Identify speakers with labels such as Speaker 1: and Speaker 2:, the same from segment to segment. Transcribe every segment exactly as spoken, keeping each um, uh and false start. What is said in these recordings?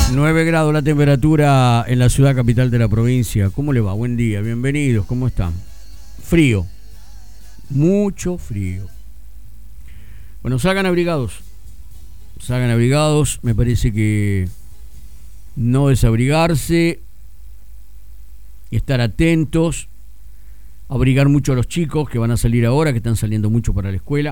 Speaker 1: nueve grados la temperatura en la ciudad capital de la provincia. ¿Cómo le va? Buen día, bienvenidos, ¿cómo están? Frío, mucho frío. Bueno, salgan abrigados, salgan abrigados, me parece que no desabrigarse, estar atentos, abrigar mucho a los chicos que van a salir ahora, que están saliendo mucho para la escuela,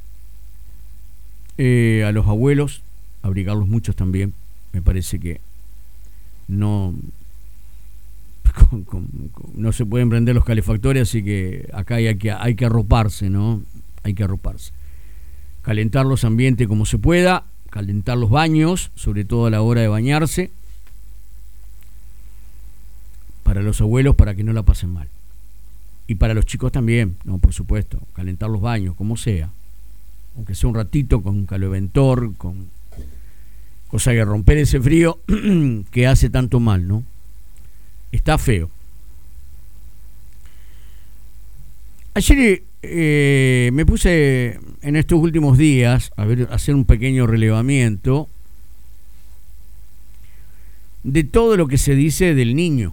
Speaker 1: eh, a los abuelos, abrigarlos muchos también. Me parece que no con, con, con, no se pueden prender los calefactores, así que acá hay que, hay que arroparse, ¿no? Hay que arroparse. Calentar los ambientes como se pueda, calentar los baños, sobre todo a la hora de bañarse, para los abuelos, para que no la pasen mal. Y para los chicos también, no, por supuesto, calentar los baños, como sea. Aunque sea un ratito, con caloventor, con... cosa que romper ese frío que hace tanto mal, ¿no? Está feo. Ayer eh, me puse en estos últimos días a ver, a hacer un pequeño relevamiento de todo lo que se dice del niño.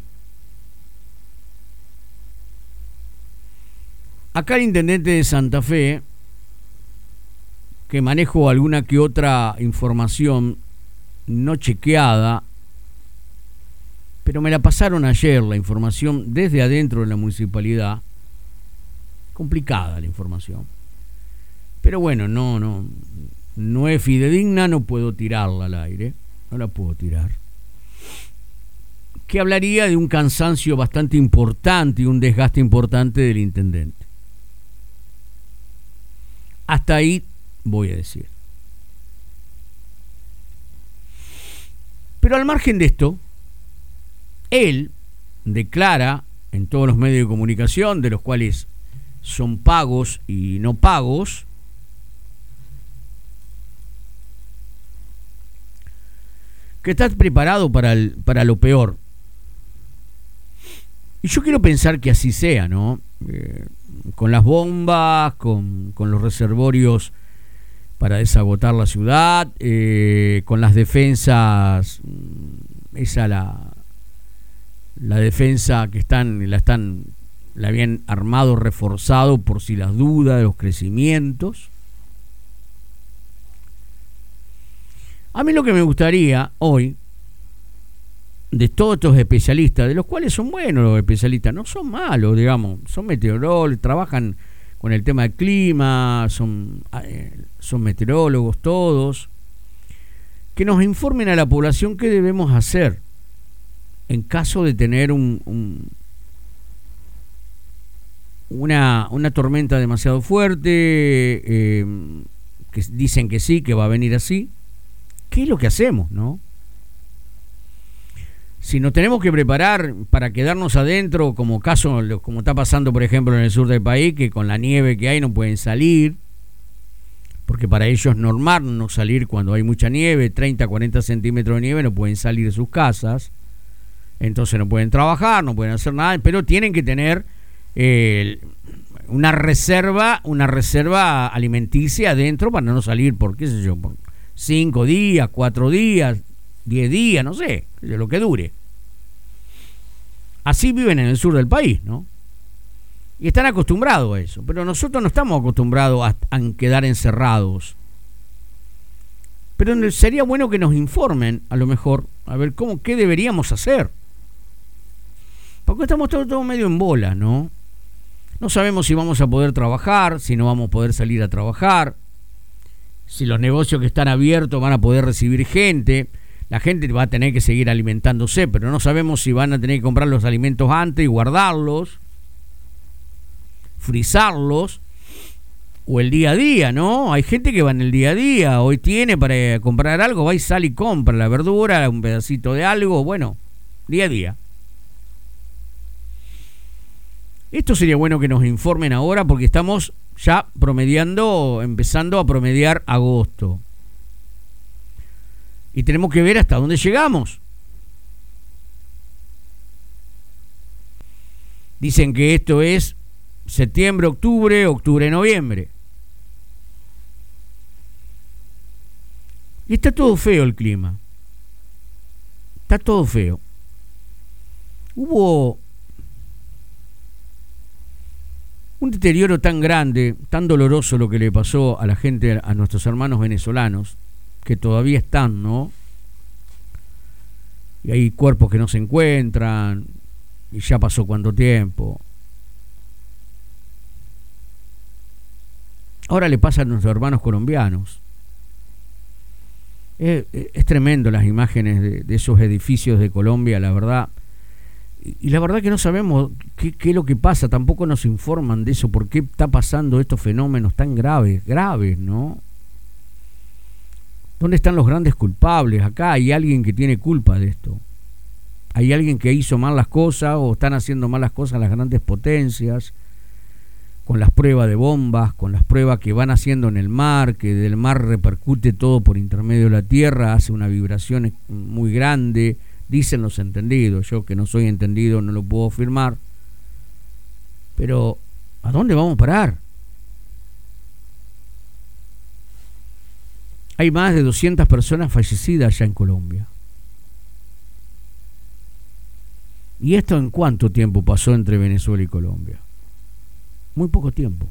Speaker 1: Acá el intendente de Santa Fe, que manejo alguna que otra información no chequeada, pero me la pasaron ayer la información desde adentro de la municipalidad. Complicada la información, pero bueno, no, no, no es fidedigna, no puedo tirarla al aire, no la puedo tirar. Que hablaría de un cansancio bastante importante y un desgaste importante del intendente. Hasta ahí voy a decir. Pero al margen de esto, él declara en todos los medios de comunicación, de los cuales son pagos y no pagos, que está preparado para, el, para lo peor. Y yo quiero pensar que así sea, ¿no? Eh, con las bombas, con, con los reservorios para desagotar la ciudad, eh, con las defensas, esa la, la defensa que están, la están, la habían armado, reforzado por si las dudas de los crecimientos. A mí lo que me gustaría hoy, de todos estos especialistas, de los cuales son buenos los especialistas, no son malos, digamos, son meteorólogos, trabajan con el tema del clima, son, eh, son meteorólogos todos, que nos informen a la población qué debemos hacer en caso de tener un, un, una, una tormenta demasiado fuerte, eh, que dicen que sí, que va a venir así. ¿Qué es lo que hacemos, no? Si nos tenemos que preparar para quedarnos adentro, como caso, como está pasando por ejemplo en el sur del país, que con la nieve que hay no pueden salir, porque para ellos es normal no salir cuando hay mucha nieve, treinta, cuarenta centímetros de nieve, no pueden salir de sus casas, entonces no pueden trabajar, no pueden hacer nada, pero tienen que tener eh, una reserva, una reserva alimenticia adentro para no salir por, qué sé yo, por cinco días, cuatro días, diez días, no sé, lo que dure. Así viven en el sur del país, ¿no? Y están acostumbrados a eso, pero nosotros no estamos acostumbrados a, a quedar encerrados. Pero sería bueno que nos informen, a lo mejor, a ver cómo, qué deberíamos hacer. Porque estamos todos todo medio en bola, ¿no? No sabemos si vamos a poder trabajar, si no vamos a poder salir a trabajar, si los negocios que están abiertos van a poder recibir gente. La gente va a tener que seguir alimentándose, pero no sabemos si van a tener que comprar los alimentos antes y guardarlos, frizarlos, o el día a día, ¿no? Hay gente que va en el día a día, hoy tiene para comprar algo, va y sale y compra la verdura, un pedacito de algo, bueno, día a día. Esto sería bueno que nos informen ahora porque estamos ya promediando, empezando a promediar agosto. Y tenemos que ver hasta dónde llegamos. Dicen que esto es septiembre, octubre, octubre, noviembre. Y está todo feo el clima. Está todo feo. Hubo un deterioro tan grande, tan doloroso lo que le pasó a la gente, a nuestros hermanos venezolanos, que todavía están, ¿no? Y hay cuerpos que no se encuentran, y ya pasó cuánto tiempo. Ahora le pasa a nuestros hermanos colombianos. Es, es tremendo las imágenes de, de esos edificios de Colombia, la verdad. Y, y la verdad que no sabemos qué, qué es lo que pasa, tampoco nos informan de eso, por qué está pasando estos fenómenos tan graves, graves, ¿no? ¿Dónde están los grandes culpables? Acá hay alguien que tiene culpa de esto. Hay alguien que hizo mal las cosas o están haciendo mal las cosas las grandes potencias, con las pruebas de bombas, con las pruebas que van haciendo en el mar, que del mar repercute todo por intermedio de la tierra, hace una vibración muy grande, dicen los entendidos. Yo que no soy entendido no lo puedo afirmar. Pero, ¿a dónde vamos a parar? Hay más de doscientas personas fallecidas ya en Colombia. ¿Y esto en cuánto tiempo pasó entre Venezuela y Colombia? Muy poco tiempo.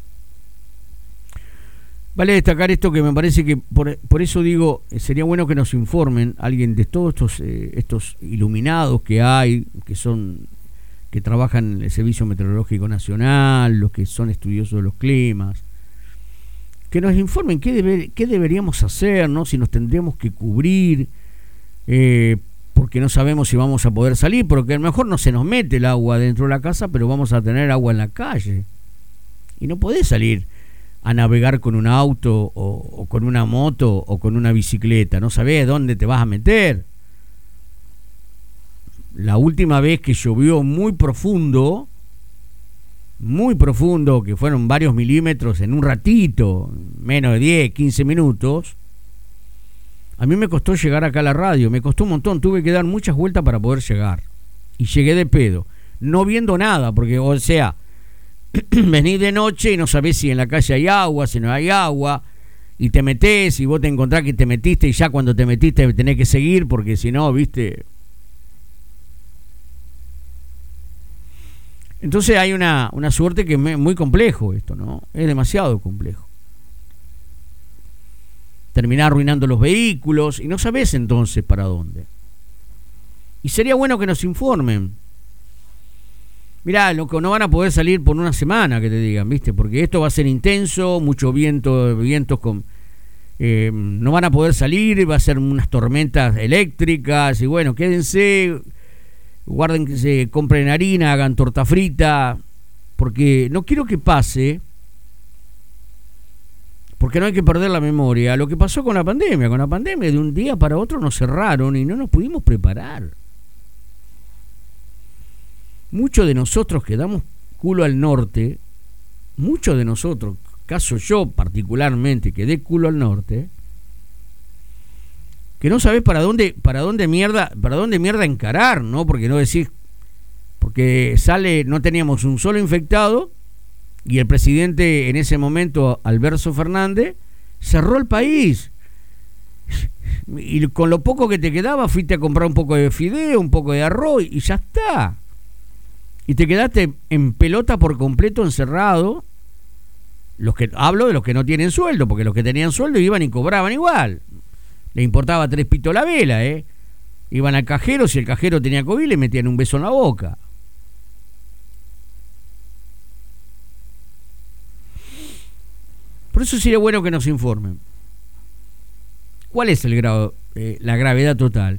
Speaker 1: Vale destacar esto, que me parece que por, por eso digo, sería bueno que nos informen alguien de todos estos eh, estos iluminados que hay, que son que trabajan en el Servicio Meteorológico Nacional, los que son estudiosos de los climas, que nos informen qué, debe, qué deberíamos hacer, ¿no? Si nos tendríamos que cubrir, eh, porque no sabemos si vamos a poder salir, porque a lo mejor no se nos mete el agua dentro de la casa, pero vamos a tener agua en la calle. Y no podés salir a navegar con un auto o, o con una moto o con una bicicleta, no sabés dónde te vas a meter. La última vez que llovió muy profundo, muy profundo, que fueron varios milímetros en un ratito, menos de diez, quince minutos, a mí me costó llegar acá a la radio, me costó un montón, tuve que dar muchas vueltas para poder llegar. Y llegué de pedo, no viendo nada, porque, o sea, venís de noche y no sabés si en la calle hay agua, si no hay agua, y te metés y vos te encontrás que te metiste y ya cuando te metiste tenés que seguir, porque si no, viste. Entonces hay una, una suerte que es muy complejo esto, ¿no? Es demasiado complejo. Terminar arruinando los vehículos y no sabés entonces para dónde. Y sería bueno que nos informen. Mirá, loco, no van a poder salir por una semana, que te digan, ¿viste? Porque esto va a ser intenso, mucho viento, vientos con... Eh, no van a poder salir, va a ser unas tormentas eléctricas, y bueno, quédense, guárdense, compren harina, hagan torta frita, porque no quiero que pase, porque no hay que perder la memoria, lo que pasó con la pandemia. Con la pandemia, de un día para otro nos cerraron y no nos pudimos preparar. Muchos de nosotros que damos culo al norte, muchos de nosotros, caso yo particularmente, que dé culo al norte, que no sabés para dónde, para dónde mierda, para dónde mierda encarar, ¿no? Porque no decís, porque sale, no teníamos un solo infectado, y el presidente en ese momento, Alberto Fernández, cerró el país. Y con lo poco que te quedaba, fuiste a comprar un poco de fideo, un poco de arroz, y ya está. Y te quedaste en pelota por completo encerrado. Los que hablo de los que no tienen sueldo, porque los que tenían sueldo iban y cobraban igual. Le importaba tres pitos la vela, ¿eh? Iban al cajero, si el cajero tenía COVID, le metían un beso en la boca. Por eso sería bueno que nos informen. ¿Cuál es el grado, eh, la gravedad total?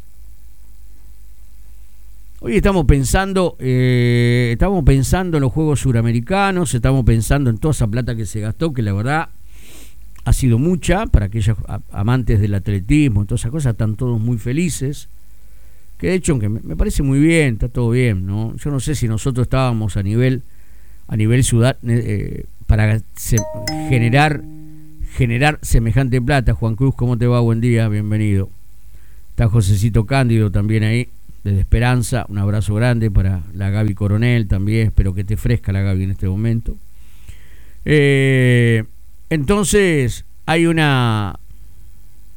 Speaker 1: Hoy estamos pensando, eh, estamos pensando en los Juegos Suramericanos, estamos pensando en toda esa plata que se gastó, que la verdad ha sido mucha para aquellos amantes del atletismo, todas esas cosas, están todos muy felices. Que de hecho, aunque me parece muy bien, está todo bien, ¿no? Yo no sé si nosotros estábamos a nivel, a nivel ciudad eh, para se, generar, generar semejante plata. Juan Cruz, ¿cómo te va? Buen día, bienvenido. Está Josecito Cándido también ahí, desde Esperanza, un abrazo grande para la Gaby Coronel también, espero que te fresca la Gaby en este momento. Eh, entonces hay una